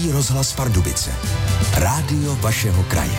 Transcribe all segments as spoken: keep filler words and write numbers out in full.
Pravý rozhlas Pardubice. Rádio vašeho kraje.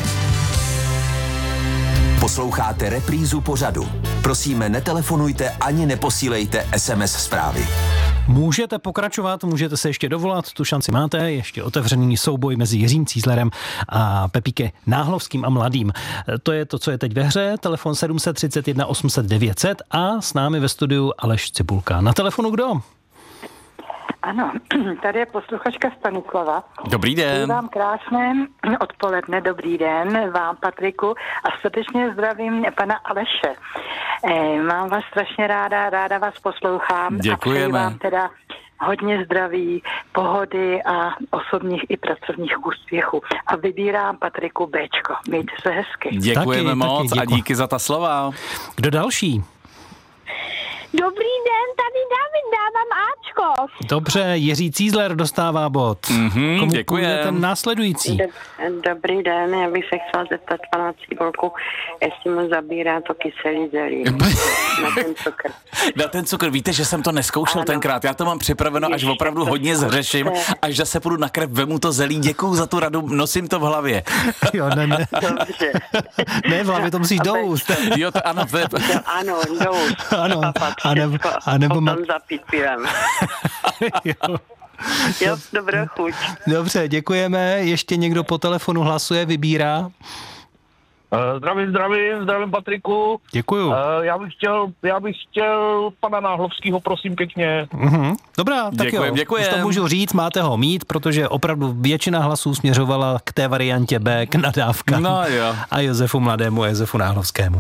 Posloucháte reprízu pořadu. Prosíme, netelefonujte ani neposílejte es em es zprávy. Můžete pokračovat, můžete se ještě dovolat, tu šanci máte, ještě otevřený souboj mezi Jiřím Cízlerem a Pepíkem Náhlovským a Mladým. To je to, co je teď ve hře, telefon sedm set třicet jedna osm set devět set a s námi ve studiu Aleš Cibulka. Na telefonu kdo? Ano, tady je posluchačka Stanislava. Dobrý den. Přeji vám krásné odpoledne, dobrý den vám, Patriku, a srdečně zdravím pana Aleše. E, mám vás strašně ráda, ráda vás poslouchám. Děkujeme. A přeji vám teda hodně zdraví, pohody a osobních i pracovních úspěchů. A vybírám, Patriku, Béčko. Mějte se hezky. Děkujeme taky, moc taky, a díky za ta slova. Kdo další? Dobrý den, tady David, dávám Ačko. Dobře, Jiří Cízler dostává bod. Mhm, Komu děkujem. půjde ten následující? Dobrý den, já bych se chtěla zeptat pana Cibulku, jestli mu zabírá to kyselý zelí na ten cukr. Na ten cukr, víte, že jsem to neskoušel Ano. tenkrát, já to mám připraveno, až Ježiš, opravdu to hodně zkuste. zhřeším, až zase půjdu na krev, vemu to zelí, děkuju za tu radu, nosím to v hlavě. Jo, ne, ne. Dobře. Ne, v hlavě to musíš A doust. Jo, to ano, to je... To, ano, doust. Ano, Papat a nebo- všecko, a nebo ma- potom zapít pivem. Jo. Jo, dobrou chuť. Dobře, děkujeme. Ještě někdo po telefonu hlasuje, vybírá? Uh, zdravím, zdravím, zdravím Patriku. Děkuju. Uh, já bych chtěl, já bych chtěl pana Náhlovskýho, prosím pěkně. Mhm. Dobrá, tak Děkujem, jo. děkujem. Už to můžu říct, máte ho mít, protože opravdu většina hlasů směřovala k té variantě B, k nadávkám. No jo. A Josefu Mladému a Josefu Náhlovskému.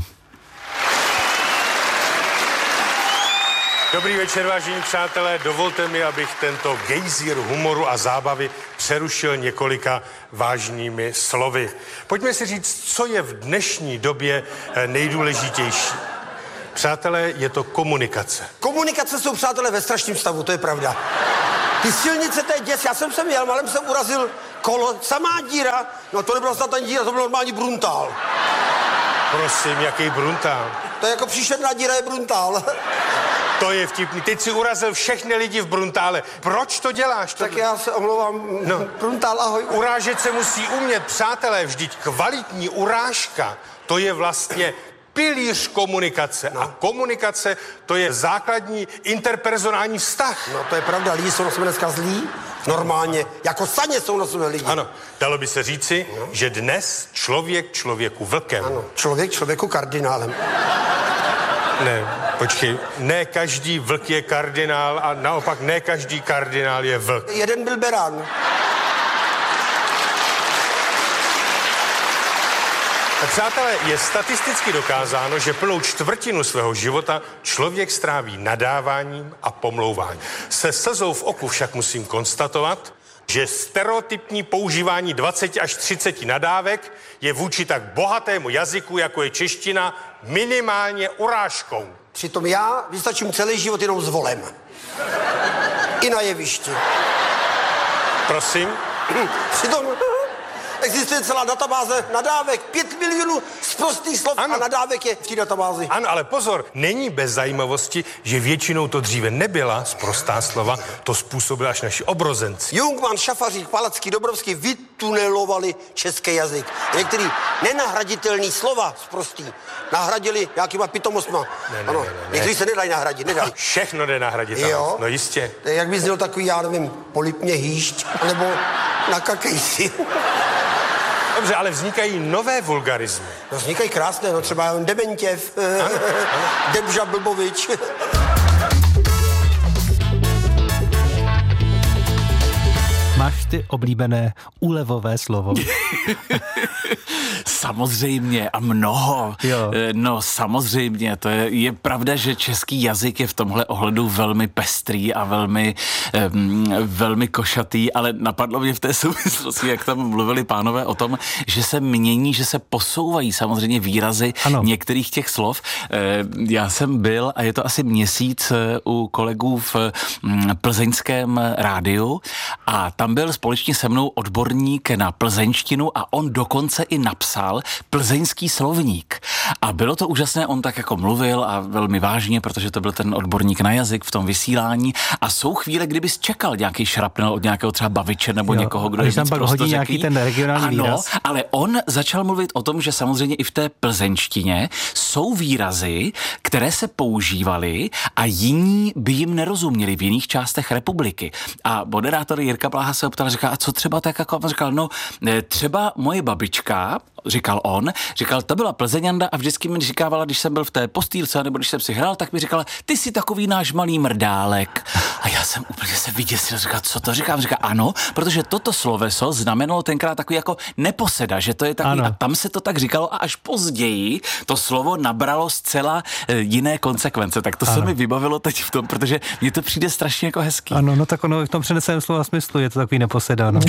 Dobrý večer, vážení přátelé. Dovolte mi, abych tento gejzír humoru a zábavy přerušil několika vážnými slovy. Pojďme si říct, co je v dnešní době nejdůležitější. Přátelé, je to komunikace. Komunikace jsou, přátelé, ve strašném stavu, to je pravda. Ty silnice, to je děs, já jsem sem jel, malem jsem urazil kolo, samá díra, no to nebyla snad ani díra, to byl normální bruntál. Prosím, jaký bruntál? To je jako příšerná díra, je bruntál. To je vtipný. Teď si urazil všechny lidi v bruntále. Proč to děláš? Tak já se omlouvám, No. bruntál, ahoj. Urážet se musí umět, přátelé, vždyť kvalitní urážka, to je vlastně pilíř komunikace. No. A komunikace, to je základní interpersonální vztah. No to je pravda, lidi jsou na sebe dneska zlí, normálně, jako saně jsou na sebe lidi. Ano, dalo by se říci, no. že dnes člověk člověku vlkem. Ano, člověk člověku kardinálem. Ne, počkej, ne každý vlk je kardinál a naopak ne každý kardinál je vlk. Jeden byl berán. Přátelé, je statisticky dokázáno, že plnou čtvrtinu svého života člověk stráví nadáváním a pomlouváním. Se slzou v oku však musím konstatovat, že stereotypní používání dvacet až třicet nadávek je vůči tak bohatému jazyku, jako je čeština, minimálně urážkou. Přitom já vystačím celý život jenom s volem. I na jevišti. Prosím? Přitom existuje celá databáze nadávek. Pět milionů sprostých slov Ano. a nadávek je v té databázi. Ano, ale pozor, není bez zajímavosti, že většinou to dříve nebyla sprostá slova, to způsobila až naši obrozenci. Jungmann, Šafařík, Palacký, Dobrovský vytunelovali český jazyk. Některý nenahraditelný slova sprostý nahradili nějakýma pitomostma. Ne, ne, ano, ne, ne, ne. některý se nedají nahradit, nedají. Všechno jde nahradit. Jo. No jistě. To je, jak by zněl takový, já nevím, polipně hýšť, nebo nakakej si. Dobře, ale vznikají nové vulgarizmy. No vznikají krásné, no třeba Dementěv, Debža Blbovič. Máš ty oblíbené úlevové slovo? Samozřejmě a mnoho. Jo. No samozřejmě, to je, je pravda, že český jazyk je v tomhle ohledu velmi pestrý a velmi, um, velmi košatý, ale napadlo mě v té souvislosti, jak tam mluvili pánové o tom, že se mění, že se posouvají samozřejmě výrazy ano. některých těch slov. Já jsem byl, a je to asi měsíc, u kolegů v plzeňském rádiu a tam byl společně se mnou odborník na plzeňštinu a on dokonce i napsal plzeňský slovník. A bylo to úžasné, on tak jako mluvil a velmi vážně, protože to byl ten odborník na jazyk v tom vysílání a jsou chvíle, kdybys čekal nějaký šrapnel od nějakého třeba baviče nebo jo, někoho, kdo je víc prostořeký. Nějaký ten regionální ano, výraz. Ale on začal mluvit o tom, že samozřejmě i v té plzeňštině jsou výrazy, které se používaly a jiní by jim nerozuměli v jiných částech republiky. A moderátor Jirka Bláha se optal, říká, a co třeba tak jako, on říkal, no třeba moje babička, říkal on, říkal, to byla Plzeňanda a vždycky mi říkávala, když jsem byl v té postýlce, nebo když jsem si hrál, tak mi říkala, ty jsi takový náš malý mrdálek. A já jsem úplně se vyděsil, říkal, co to říkám? Říká, ano, protože toto sloveso znamenalo tenkrát takový jako neposeda, že to je takový, ano. A tam se to tak říkalo a až později to slovo nabralo zcela jiné konsekvence. Tak to ano. se mi vybavilo teď v tom, protože mně to přijde strašně jako hezký. Ano, no tak ono v tom přeneseném slova smyslu je to takový neposeda, no.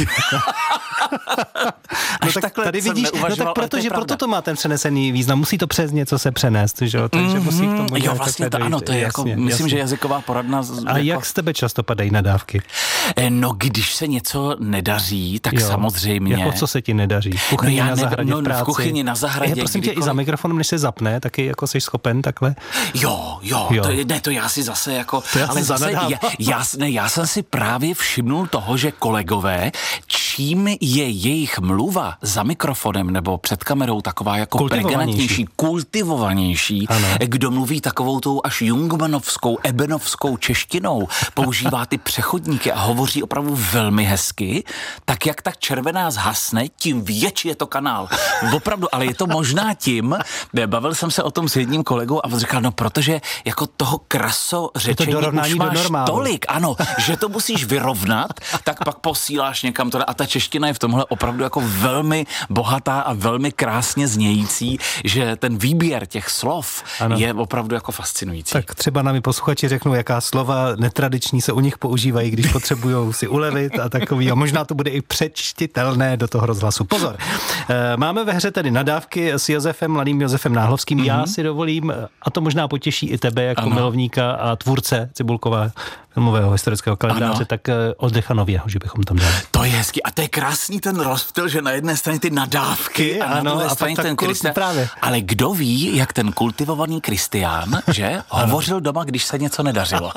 Až no, tak takhle tady vidíš, no tak protože to proto to má ten přenesený význam, musí to přes něco se přenést, že jo, takže mm-hmm. musí k tomu jo, vlastně to, ano, to je jasně, jako, myslím, jasně. že jazyková poradna. A jako... jak z tebe často padají nadávky? No, když se něco nedaří, tak jo. samozřejmě. Jako co se ti nedaří? V kuchyni no, na zahradě, no, v práci? V kuchyni na zahradě. Je, prosím tě, i za mikrofonem, než se zapne, taky jako jsi schopen takhle? Jo, jo, jo. To je, ne, to já si zase jako, já ale zase, já, já, ne, já jsem si právě všimnul toho, že kolegové, čím je jejich mluva za mikrofonem nebo před kamerou taková jako pregnantnější, kultivovanější, ano. Kdo mluví takovou tou až jungmanovskou, ebenovskou češtinou, používá ty přechodníky a hovoří opravdu velmi hezky, tak jak tak červená zhasne, tím větší je to kanál. Opravdu, ale je to možná tím, bavil jsem se o tom s jedním kolegou a on říkal, no protože jako toho kraso řečení to už máš tolik, ano, že to musíš vyrovnat, tak pak posíláš někam to a ta čeština je v tomhle opravdu jako velmi bohatá a velmi krásně znějící, že ten výběr těch slov ano. je opravdu jako fascinující. Tak třeba nám i posluchači řeknou, jaká slova netradiční se u nich používají, když potřebují si ulevit a takový. A možná to bude i přečtitelné do toho rozhlasu. Pozor, máme ve hře tedy nadávky s Josefem, mladým Josefem Náhlovským. Mm-hmm. Já si dovolím, a to možná potěší i tebe jako ano. milovníka a tvůrce Cibulkova filmového historického kalendáře, ano. tak Oldecha Nověho, že bychom tam dali. To je hezky. A to je krásný ten rozptyl, že na jedné straně ty nadávky a ano, na druhé straně ten Kristián. Ale kdo ví, jak ten kultivovaný Kristián, že hovořil doma, když se něco nedařilo.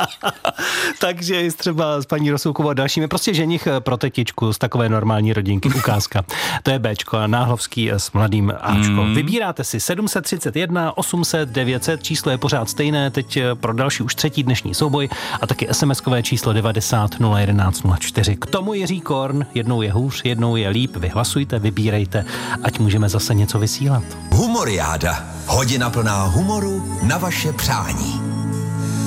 Takže třeba s paní Rosoukovou a dalšími, prostě ženich pro tetičku z takové normální rodinky, ukázka. To je Béčko a Náhlovský s mladým Ačko. Mm. Vybíráte si sedm set třicet jedna, osm set, devět set, číslo je pořád stejné, teď pro další už třetí dnešní souboj a taky es em eskové číslo devadesát nula jedenáct nula čtyři. K tomu Jiří Korn, jednou je hůř, jednou je líp, vyhlasujte, vybírejte, ať můžeme zase něco vysílat. Humoriáda. Hodina plná humoru na vaše přání.